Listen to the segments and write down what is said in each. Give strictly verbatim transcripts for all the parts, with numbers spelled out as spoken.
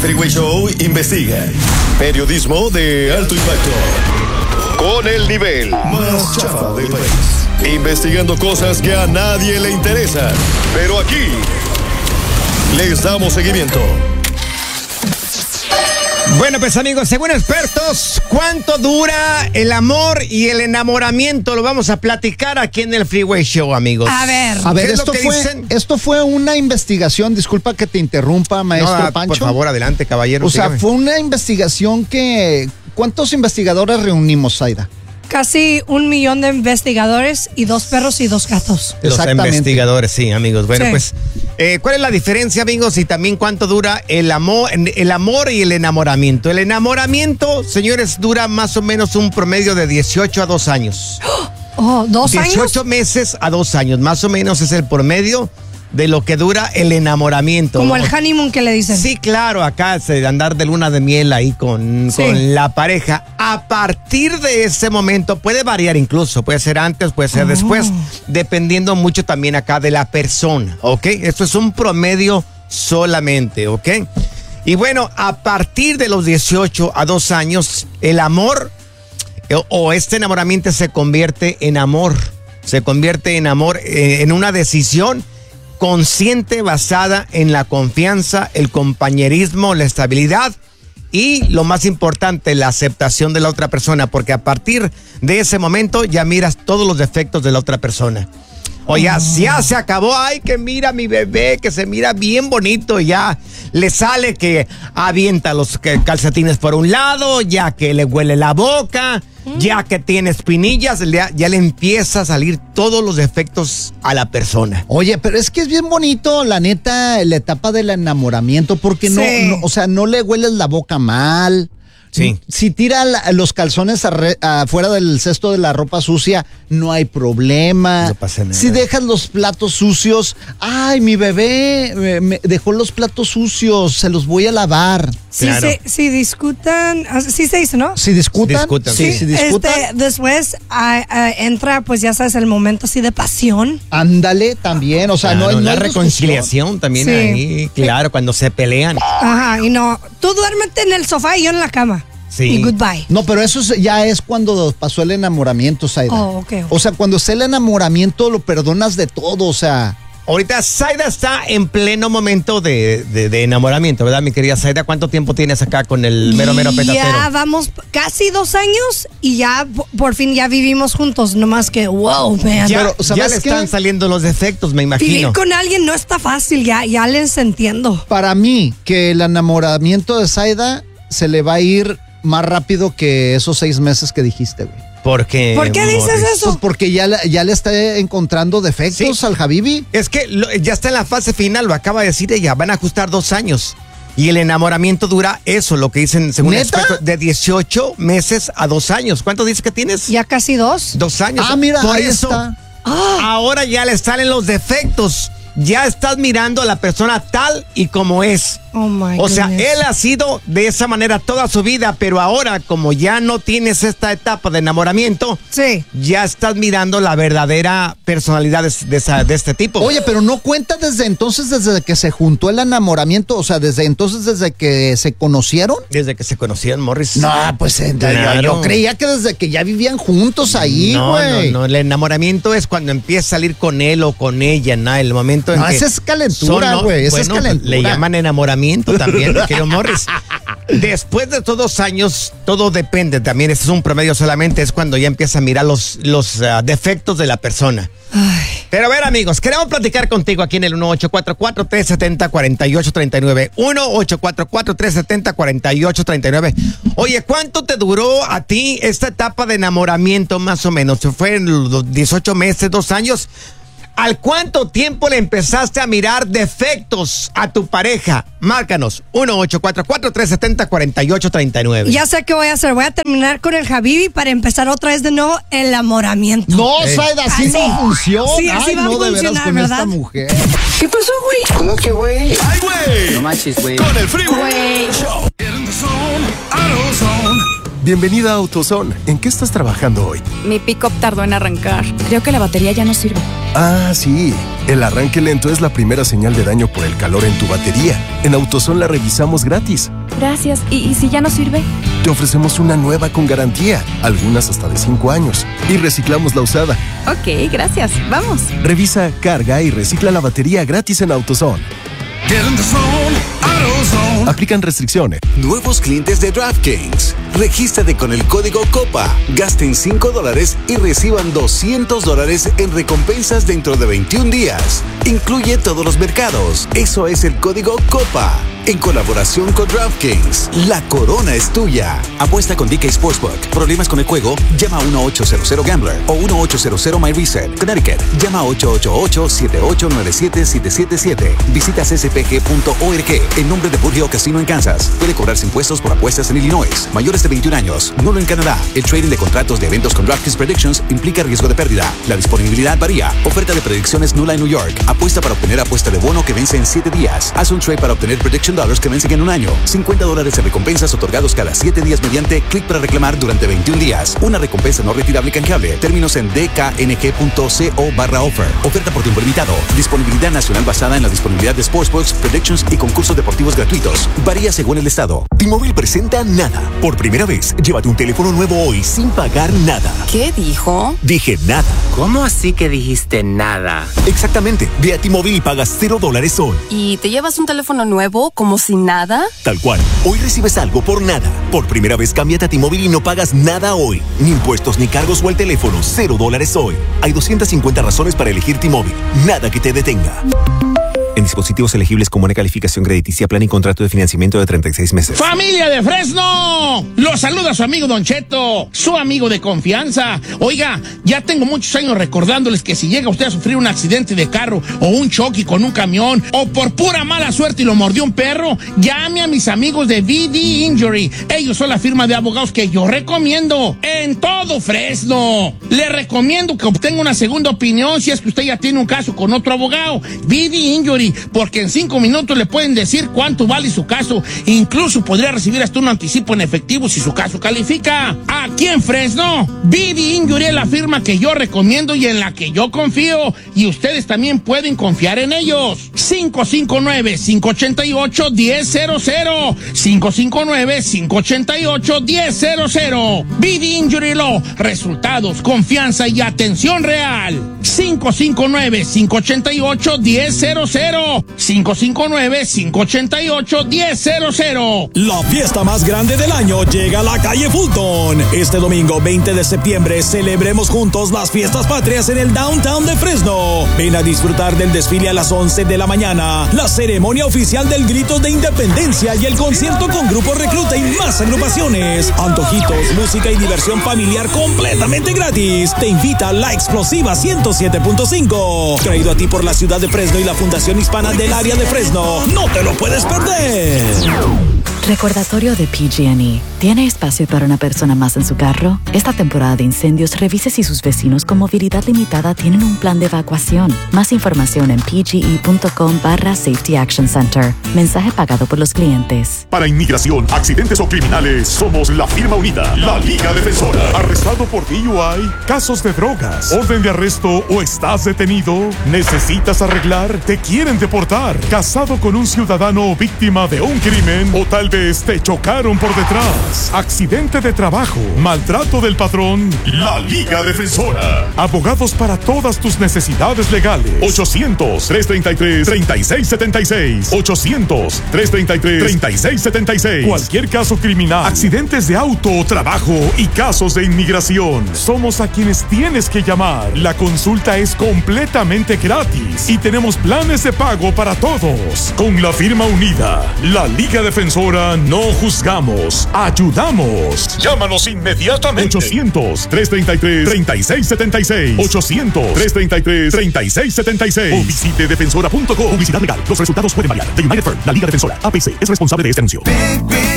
Freeway Show investiga. Periodismo de alto impacto. Con el nivel más chafa del país. Investigando cosas que a nadie le interesan. Pero aquí les damos seguimiento. Bueno, pues amigos, según expertos, ¿cuánto dura el amor y el enamoramiento? Lo vamos a platicar aquí en el Freeway Show, amigos. A ver. A ver, ¿Qué es esto lo que fue, dicen? esto fue una investigación, disculpa que te interrumpa, maestro No, Pancho. por favor, adelante, caballero. O sea, sígame. fue una investigación que... ¿Cuántos investigadores reunimos, Zaida? Casi un millón de investigadores y dos perros y dos gatos. Los Exactamente. investigadores, sí, amigos. Bueno, Sí. pues, eh, ¿cuál es la diferencia, amigos? Y también cuánto dura el amor, el amor y el enamoramiento. El enamoramiento, señores, dura más o menos un promedio de dieciocho a dos años. Oh, ¿dos dieciocho años? meses a dos años, más o menos es el promedio de lo que dura el enamoramiento. Como el O- honeymoon que le dicen. Sí, claro, acá se andar de luna de miel ahí con, Sí. con la pareja. A partir de ese momento puede variar incluso, puede ser antes, puede ser Oh. después, dependiendo mucho también acá de la persona, ¿ok? Esto es un promedio solamente, ¿ok? Y bueno, a partir de los dieciocho a dos años, el amor eh, o este enamoramiento se convierte en amor, se convierte en amor, eh, en una decisión consciente basada en la confianza, el compañerismo, la estabilidad y lo más importante, la aceptación de la otra persona, porque a partir de ese momento ya miras todos los defectos de la otra persona. O ya, ya se acabó, ay, que mira mi bebé, que se mira bien bonito, ya le sale que avienta los calcetines por un lado, ya que le huele la boca, ya que tiene espinillas, ya, ya le empieza a salir todos los defectos a la persona. Oye, pero es que es bien bonito, la neta, la etapa del enamoramiento, porque no, Sí. no, o sea, no le hueles la boca mal. Sí. Si tira la- los calzones arre- afuera del cesto de la ropa sucia, no hay problema. No pasa nada. Si dejas los platos sucios, ay, mi bebé me, me dejó los platos sucios, se los voy a lavar. Si, Claro. se, si discutan, ah, sí se dice, ¿no? Si discutan, Discutan, sí, sí. si discutan, Este, después ah, ah, entra, pues ya sabes, el momento así de pasión. ándale también, o sea, Claro, no hay no la hay reconciliación también Sí. ahí, claro, cuando se pelean. Ajá, y no, tú duérmete en el sofá y yo en la cama. Sí. Y goodbye. No, pero eso es- ya es cuando pasó el enamoramiento, Zaida. Oh, ok. O sea, cuando está el enamoramiento lo perdonas de todo, o sea. Ahorita Zaida está en pleno momento de, de- de enamoramiento, ¿verdad, mi querida Zaida? ¿Cuánto tiempo tienes acá con el mero mero petatero? Ya vamos casi dos años y ya po- por fin ya vivimos juntos. Nomás que, wow, man. Ya, Pero, ya ¿sabes le qué? están saliendo los defectos, me Vivir imagino. con alguien no está fácil, ya, ya les entiendo. Para mí, que el enamoramiento de Zaida se le va a ir más rápido que esos seis meses que dijiste, güey. Porque, ¿Por qué dices Morris? eso? Pues porque ya, la- ya le está encontrando defectos Sí. al Habibi. Es que lo- ya está en la fase final, lo acaba de decir ella, van a ajustar dos años. Y el enamoramiento dura eso, lo que dicen según ¿Neta? expertos, de dieciocho meses a dos años. ¿Cuánto dices que tienes? Ya casi dos. Dos años. Ah, mira, Por ahí eso, está. ahora ya le salen los defectos. Ya estás mirando a la persona tal y como es. Oh my O sea, goodness. él ha sido de esa manera toda su vida, pero ahora como ya no tienes esta etapa de enamoramiento, Sí. ya estás mirando la verdadera personalidad de, de esa- de este tipo. Oye, pero no cuenta desde entonces, desde que se juntó el enamoramiento, o sea, desde entonces, desde que se conocieron. Desde que se conocían, Morris. No, pues eh, Claro. yo, yo creía que desde que ya vivían juntos ahí, no, güey. no, no, el enamoramiento es cuando empieza a salir con él o con ella, ¿no? El momento en No, que esa es calentura, son, ¿no? güey, esa es Bueno, calentura. le llaman enamoramiento también, mi querido Morris. Después de todos los años, todo depende también, este es un promedio solamente, es cuando ya empieza a mirar los, los ah, defectos de la persona. Ay. Pero a ver, amigos, queremos platicar contigo aquí en el uno ocho cuatro cuatro, tres siete cero, cuatro ocho tres nueve. uno ocho cuatro cuatro, tres siete cero, cuatro ocho tres nueve. Oye, ¿cuánto te duró a ti esta etapa de enamoramiento más o menos? ¿Fue en los dieciocho meses, dos años? ¿Al cuánto tiempo le empezaste a mirar defectos a tu pareja? Márcanos, uno ocho cuatro cuatro, tres siete cero, cuatro ocho tres nueve. Ya sé qué voy a hacer. Voy a terminar con el Habibi para empezar otra vez de nuevo el enamoramiento. No, Zaida, así Así. no funciona. Sí, así Ay, va a no, de veras funcionar, con ¿verdad? esta mujer. ¿Qué pasó, güey? ¿Cómo que, güey? ¡Ay, güey! No manches, güey. Con el Freeway Güey. Show. In the zone, AutoZone. Bienvenida a AutoZone. ¿En qué estás trabajando hoy? Mi pick-up tardó en arrancar. Creo que la batería ya no sirve. Ah, sí. El arranque lento es la primera señal de daño por el calor en tu batería. En AutoZone la revisamos gratis. Gracias. ¿Y, y si ya no sirve? Te ofrecemos una nueva con garantía, algunas hasta de cinco años. Y reciclamos la usada. Ok, gracias. Vamos. Revisa, carga y recicla la batería gratis en AutoZone. Aplican restricciones. Nuevos clientes de DraftKings. Regístrate con el código COPA. Gasten cinco dólares y reciban doscientos dólares en recompensas dentro de veintiún días. Incluye todos los mercados. Eso es el código COPA. En colaboración con DraftKings. La corona es tuya. Apuesta con D K Sportsbook. ¿Problemas con el juego? Llama a uno ocho cero cero Gambler o uno ocho cero cero My Reset. Connecticut. Llama a ocho ocho ocho, siete ocho nueve siete, siete siete siete. Visita c s p g punto org en nombre de Burgeo Casino en Kansas. Puede cobrarse impuestos por apuestas en Illinois. Mayores de veintiún años. Nulo en Canadá. El trading de contratos de eventos con DraftKings Predictions implica riesgo de pérdida. La disponibilidad varía. Oferta de predicciones nula en New York. Apuesta para obtener apuesta de bono que vence en siete días. Haz un trade para obtener prediction dollars que vencen en un año. cincuenta dólares en recompensas otorgados cada siete días mediante clic para reclamar durante veintiún días. Una recompensa no retirable canjeable. Términos en d k n g punto co barra offer. Oferta por tiempo limitado. Disponibilidad nacional basada en la disponibilidad de sportsbooks, predictions y concursos deportivos gratuitos. Varía según el estado. T-Mobile presenta Nada. Por primera vez, llévate un teléfono nuevo hoy sin pagar nada. ¿Qué dijo? Dije nada. ¿Cómo así que dijiste nada? Exactamente. Ve a T-Mobile y pagas cero dólares hoy. ¿Y te llevas un teléfono nuevo como si nada? Tal cual. Hoy recibes algo por nada. Por primera vez, cámbiate a T-Mobile y no pagas nada hoy. Ni impuestos, ni cargos o el teléfono. Cero dólares hoy. Hay doscientas cincuenta razones para elegir T-Mobile. Nada que te detenga. En dispositivos elegibles con buena calificación crediticia, plan y contrato de financiamiento de treinta y seis meses. ¡Familia de Fresno! Los saluda su amigo Don Cheto, su amigo de confianza. Oiga, ya tengo muchos años recordándoles que si llega usted a sufrir un accidente de carro o un choque con un camión o por pura mala suerte y lo mordió un perro, llame a mis amigos de V D Injury. Ellos son la firma de abogados que yo recomiendo en todo Fresno. Le recomiendo que obtenga una segunda opinión si es que usted ya tiene un caso con otro abogado. V D Injury, porque en cinco minutos le pueden decir cuánto vale su caso. Incluso podría recibir hasta un anticipo en efectivo si su caso califica. Aquí en Fresno, V D Injury es la firma que yo recomiendo y en la que yo confío. Y ustedes también pueden confiar en ellos. cinco cinco nueve, cinco ocho ocho, uno cero cero cero. cinco cinco nueve, cinco ocho ocho, uno cero cero cero. V D Injury Law. Resultados, confianza y atención real. cinco cinco nueve, cinco ocho ocho, uno cero cero cero. cinco cinco nueve, cinco ocho ocho, uno cero cero cero. La fiesta más grande del año llega a la calle Fulton. Este domingo veinte de septiembre celebremos juntos las fiestas patrias en el downtown de Fresno. Ven a disfrutar del desfile a las once de la mañana, la ceremonia oficial del Grito de Independencia y el concierto con Grupo Recluta y más agrupaciones. Antojitos, música y diversión familiar completamente gratis. Te invita La Explosiva ciento siete punto cinco. Traído a ti por la ciudad de Fresno y la Fundación Hispana del área de Fresno. ¡No te lo puedes perder! Recordatorio de P G and E. ¿Tiene espacio para una persona más en su carro? Esta temporada de incendios, revise si sus vecinos con movilidad limitada tienen un plan de evacuación. Más información en pge.com barra Safety Action Center. Mensaje pagado por los clientes. Para inmigración, accidentes o criminales, somos la firma unida, la Liga Defensora. ¿Arrestado por D U I? ¿Casos de drogas? ¿Orden de arresto o estás detenido? ¿Necesitas arreglar? ¿Te quieren deportar? ¿Casado con un ciudadano o víctima de un crimen? ¿O tal vez te chocaron por detrás? ¿Accidente de trabajo? ¿Maltrato del patrón? La Liga Defensora. Abogados para todas tus necesidades legales. ochocientos, trescientos treinta y tres, treinta y seis setenta y seis. ochocientos, trescientos treinta y tres, treinta y seis setenta y seis. Cualquier caso criminal, accidentes de auto o trabajo y casos de inmigración. Somos a quienes tienes que llamar. La consulta es completamente gratis y tenemos planes de pago para todos. Con la firma unida, la Liga Defensora, no juzgamos, ayudamos. Llámanos inmediatamente. ochocientos, trescientos treinta y tres, treinta y seis setenta y seis. ochocientos, trescientos treinta y tres, treinta y seis setenta y seis. O visite defensora punto com. Publicidad legal. Los resultados pueden variar. The United Firm, la Liga Defensora. A P C es responsable de este anuncio. Big, big, big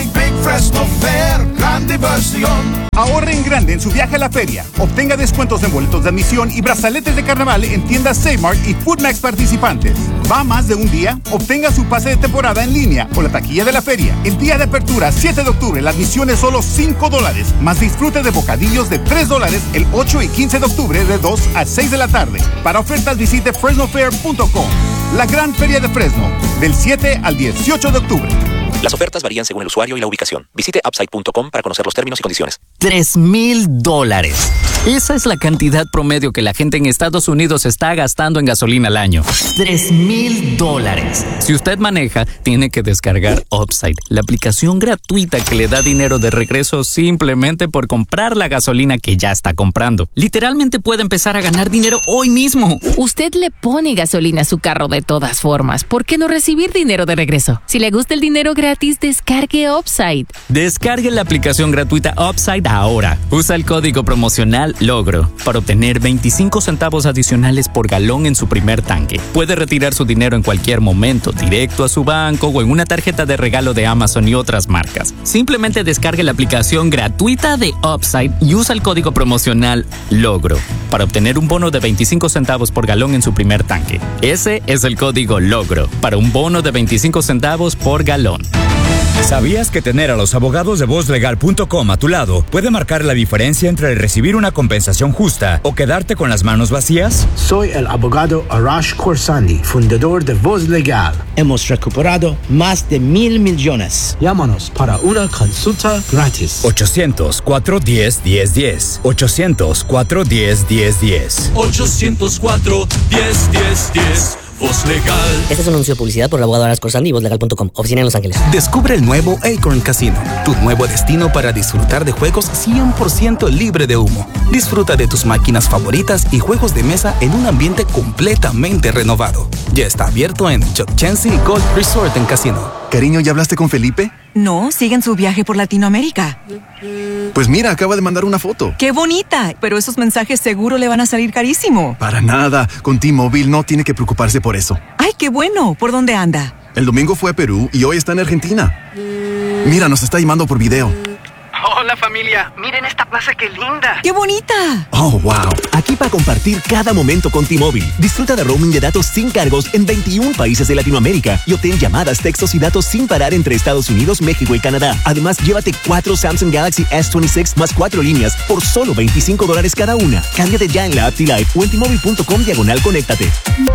Fresno Fair, gran diversión. Ahorre en grande en su viaje a la feria. Obtenga descuentos en boletos de admisión y brazaletes de carnaval en tiendas Save-Mart y Foodmax participantes. ¿Va más de un día? Obtenga su pase de temporada en línea o la taquilla de la feria. El día de apertura, siete de octubre, la admisión es solo cinco dólares, más disfrute de bocadillos de tres dólares el ocho y quince de octubre de dos a seis de la tarde. Para ofertas visite fresno fair punto com. La gran feria de Fresno, del siete al dieciocho de octubre. Las ofertas varían según el usuario y la ubicación. Visite upside punto com para conocer los términos y condiciones. Tres mil dólares. Esa es la cantidad promedio que la gente en Estados Unidos está gastando en gasolina al año. Tres mil dólares. Si usted maneja, tiene que descargar Upside, la aplicación gratuita que le da dinero de regreso simplemente por comprar la gasolina que ya está comprando. Literalmente puede empezar a ganar dinero hoy mismo. Usted le pone gasolina a su carro de todas formas. ¿Por qué no recibir dinero de regreso? Si le gusta el dinero gratis, descargue Upside. Descargue la aplicación gratuita Upside ahora. Usa el código promocional LOGRO para obtener veinticinco centavos adicionales por galón en su primer tanque. Puede retirar su dinero en cualquier momento, directo a su banco o en una tarjeta de regalo de Amazon y otras marcas. Simplemente descargue la aplicación gratuita de Upside y usa el código promocional LOGRO para obtener un bono de veinticinco centavos por galón en su primer tanque. Ese es el código LOGRO para un bono de veinticinco centavos por galón. ¿Sabías que tener a los abogados de voz legal punto com a tu lado puede marcar la diferencia entre recibir una compensación justa o quedarte con las manos vacías? Soy el abogado Arash Khorsandi, fundador de Voz Legal. Hemos recuperado más de mil millones. Llámanos para una consulta gratis. ochocientos, cuatro uno cero, uno cero uno cero. ochocientos, cuatro uno cero, uno cero uno cero. ochocientos cuatro, uno cero uno cero. Voz Legal. Este es un anuncio de publicidad por el abogado Arash Khorsandi y voz legal punto com, oficina en Los Ángeles. Descubre el nuevo Acorn Casino, tu nuevo destino para disfrutar de juegos cien por ciento libre de humo. Disfruta de tus máquinas favoritas y juegos de mesa en un ambiente completamente renovado. Ya está abierto en Chuck Chancy Gold Resort en Casino. Cariño, ¿ya hablaste con Felipe? No, sigue en su viaje por Latinoamérica. Pues mira, acaba de mandar una foto. ¡Qué bonita! Pero esos mensajes seguro le van a salir carísimo. Para nada, con T-Mobile no tiene que preocuparse por eso. ¡Ay, qué bueno! ¿Por dónde anda? El domingo fue a Perú y hoy está en Argentina. Mira, nos está llamando por video. Hola familia, miren esta plaza, qué linda. ¡Qué bonita! Oh, wow. Aquí para compartir cada momento con T-Mobile. Disfruta de roaming de datos sin cargos en veintiún países de Latinoamérica y obtén llamadas, textos y datos sin parar entre Estados Unidos, México y Canadá. Además, llévate cuatro Samsung Galaxy S veintiséis más cuatro líneas por solo veinticinco dólares cada una. Cámbiate ya en la app T-Life o en T-Mobile punto com diagonal conéctate.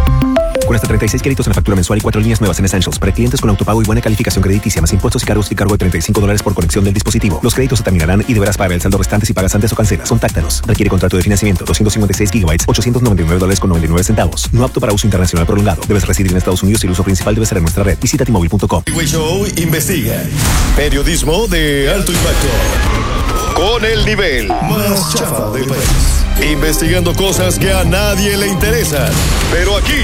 Con hasta treinta y seis créditos en la factura mensual y cuatro líneas nuevas en Essentials para clientes con autopago y buena calificación crediticia, más impuestos y cargos y cargo de treinta y cinco dólares por conexión del dispositivo. Los créditos se terminarán y deberás pagar el saldo restante si pagas antes o cancelas. Contáctanos. Requiere contrato de financiamiento, doscientos cincuenta y seis gigabytes, ochocientos noventa y nueve dólares con noventa y nueve centavos. No apto para uso internacional prolongado. Debes residir en Estados Unidos y el uso principal debe ser en nuestra red. Visita T Mobile punto com. El Show investiga. Periodismo de alto impacto. Con el nivel más chafa del país. Investigando cosas que a nadie le interesan. Pero aquí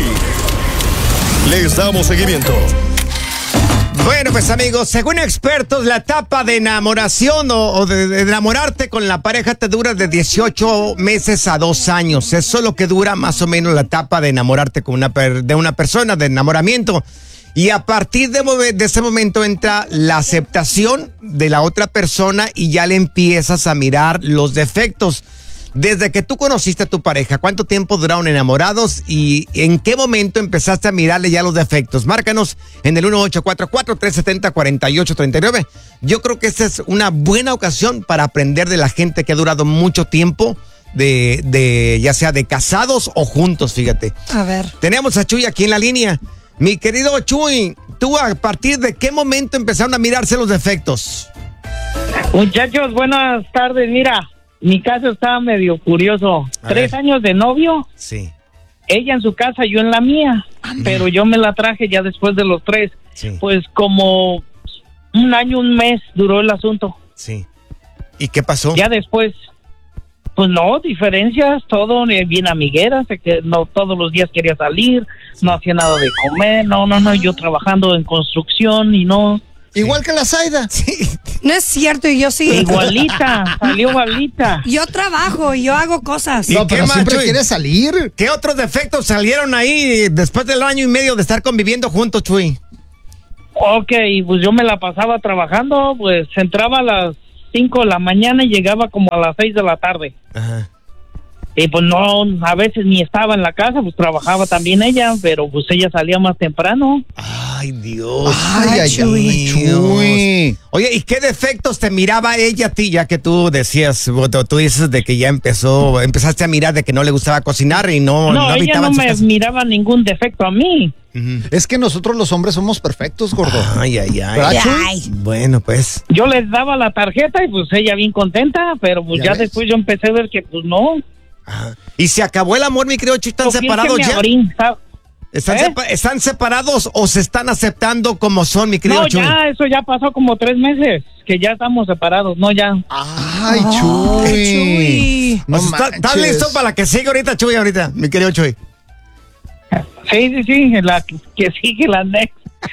les damos seguimiento. Bueno, pues amigos, según expertos, la etapa de enamoración o, o de, de enamorarte con la pareja te dura de dieciocho meses a dos años. Eso es lo que dura más o menos la etapa de enamorarte con una per, de una persona, de enamoramiento. Y a partir de, de ese momento entra la aceptación de la otra persona y ya le empiezas a mirar los defectos. Desde que tú conociste a tu pareja, ¿cuánto tiempo duraron enamorados y en qué momento empezaste a mirarle ya los defectos? Márcanos en el uno ocho cuatro cuatro, tres siete cero, cuatro ocho tres nueve. Yo creo que esta es una buena ocasión para aprender de la gente que ha durado mucho tiempo, de, de ya sea de casados o juntos, fíjate. A ver. Tenemos a Chuy aquí en la línea. Mi querido Chuy, ¿tú a partir de qué momento empezaron a mirarse los defectos? Muchachos, buenas tardes. Mira, mi caso estaba medio curioso. A Tres ver. años de novio. Sí. Ella en su casa, yo en la mía. Mm. Pero yo me la traje ya después de los tres. Sí. Pues como un año, un mes duró el asunto. Sí. ¿Y qué pasó? Ya después, pues no, diferencias, todo bien amigueras, que no todos los días quería salir, sí. No hacía nada de comer, no, no, no, yo trabajando en construcción y no. Igual que la Zaida. Sí. No es cierto, y yo sí. Igualita, salió igualita. Yo trabajo, yo hago cosas. No, pero siempre quiere salir. ¿Qué otros defectos salieron ahí después del año y medio de estar conviviendo juntos, Chuy? Ok, pues yo me la pasaba trabajando, pues entraba a las cinco de la mañana y llegaba como a las seis de la tarde. Ajá. Y pues no, a veces ni estaba en la casa, pues trabajaba también ella, pero pues ella salía más temprano. Ay, Dios. Ay, ay, ay, Chuy. Oye, ¿y qué defectos te miraba ella a ti, ya que tú decías, tú, tú dices de que ya empezó, empezaste a mirar de que no le gustaba cocinar y no, No, no ella habitaba no en su me casa? miraba ningún defecto a mí. Es que nosotros los hombres somos perfectos, gordo. Ay, ay, ay. ¿Verdad, Chuy? Ay. Bueno, pues. Yo les daba la tarjeta y pues ella bien contenta, pero pues Ya ya, ves. después yo empecé a ver que pues no. ¿Y se acabó el amor, mi querido Chuy? ¿Están Yo fui el que separados me ya? abrí, ¿sabes? ¿Están, ¿Eh? sepa- ¿Están separados o se están aceptando como son, mi querido No, Chuy? ya, eso ya pasó como tres meses, que ya estamos separados, no ya. Ay, Chuy. Chuy. No O sea, ¿está- ¿Estás manches. listo para la que sigue ahorita, Chuy, ahorita, mi querido Chuy? Sí, sí, sí, la que que sigue la next.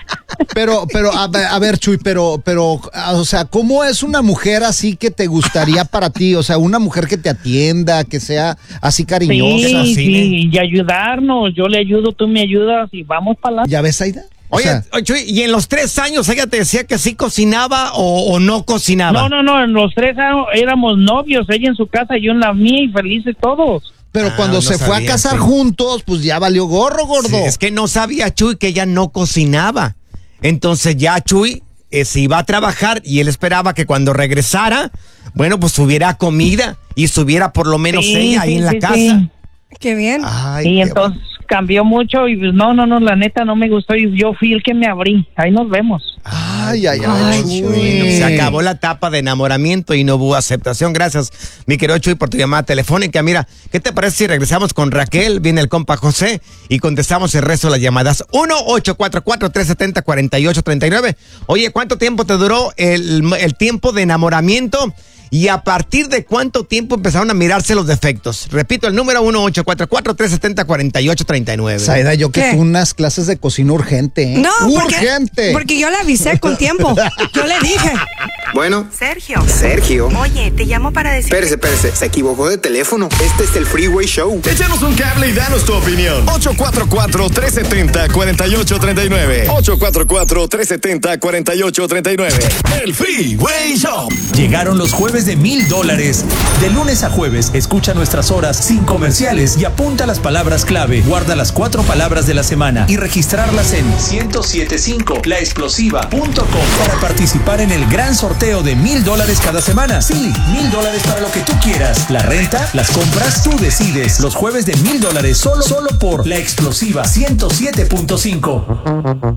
Pero, pero, a ver, a ver, Chuy, pero, pero, o sea, ¿cómo es una mujer así que te gustaría para ti? O sea, una mujer que te atienda, que sea así cariñosa. Sí, sí, sí, y ayudarnos, yo le ayudo, tú me ayudas y vamos para la... ¿Ya ves, Aida? O Oye, sea, oye, Chuy, ¿y en los tres años ella te decía que sí cocinaba o, o no cocinaba? No, no, no, en los tres años éramos novios, ella en su casa, yo en la mía y felices todos. pero Ah, cuando no se fue a sabía, casar sí. juntos, pues ya valió gorro, gordo. Sí, es que no sabía Chuy que ella no cocinaba. Entonces ya Chuy eh, se iba a trabajar y él esperaba que cuando regresara, bueno, pues hubiera comida y estuviera por lo menos Sí, ella ahí sí, en la sí, casa. sí. Qué bien. Ay, Y qué entonces cambió mucho y pues, no, no, no, la neta no me gustó y yo fui el que me abrí. Ahí nos vemos. Ay, ay, ay, Ay, Chuy. Chuy, se acabó la etapa de enamoramiento y no hubo aceptación. Gracias, mi querido Chuy, por tu llamada telefónica. Mira, ¿qué te parece si regresamos con Raquel? Viene el compa José y contestamos el resto de las llamadas. uno ocho cuatro cuatro, tres siete cero, cuatro ocho tres nueve. Oye, ¿cuánto tiempo te duró el, el tiempo de enamoramiento? ¿Y a partir de cuánto tiempo empezaron a mirarse los defectos? Repito, el número uno ocho cuatro cuatro, tres siete cero, cuatro ocho tres nueve. Saida, yo que ¿Qué? tú unas clases de cocina urgente, ¿eh? No, porque, urgente. porque yo le avisé con tiempo. Yo le dije. Bueno, Sergio. Sergio. Oye, te llamo para decir. Espérese, espérese, se equivocó de teléfono. Este es el Freeway Show. Échanos un cable y danos tu opinión. ocho cuatro cuatro, tres siete cero, cuatro ocho tres nueve. ocho cuatro cuatro, tres siete cero, cuatro ocho tres nueve. El Freeway Show. Llegaron los jueves de mil dólares. De lunes a jueves, escucha nuestras horas sin comerciales y apunta las palabras clave. Guarda las cuatro palabras de la semana y registrarlas en ciento siete punto cinco la explosiva punto com para participar en el gran sorteo de mil dólares cada semana. Sí, mil dólares para lo que tú quieras. La renta, las compras, tú decides. Los jueves de mil dólares solo, solo por la explosiva ciento siete punto cinco.